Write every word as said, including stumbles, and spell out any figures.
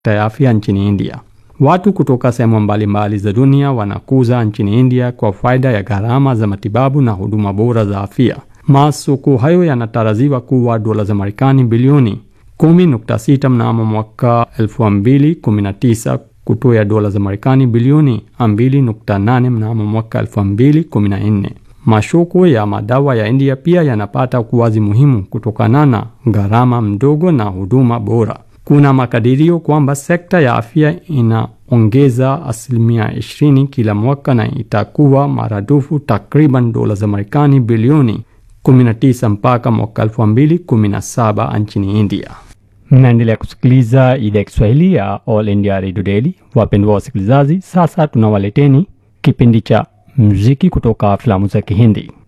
sekta ya afya nchini India. Watu kutoka sehemu mbalimbali za dunia wanakuza nchini India kwa faida ya gharama za matibabu na huduma bora za afya. Masoko hayo yanatarajiwa kuwa dola za Marekani bilioni kumi nukta sita mnamo mwaka elfu mbili kumi na tisa kutoa dola za Marekani bilioni mbili nukta nane mnamo mwaka elfu mbili kumi na nne. Masoko ya madawa ya India pia yanapata ukuaji muhimu kutokana na gharama mdogo na huduma bora. Kuna makadirio kwamba sekta ya afya inaongeza asilimia ishirini kila mwaka na itakuwa maradufu takriban dola za Marekani bilioni kumi na tisa mpaka mwaka elfu mbili kumi na saba nchini India. Mnaendelea kusikiliza idhaa ya Kiswahili ya All India Radio Daily. Wapendwa wasikilizaji, sasa tunawaleteni kipindi cha muziki kutoka filamu za Kihindi.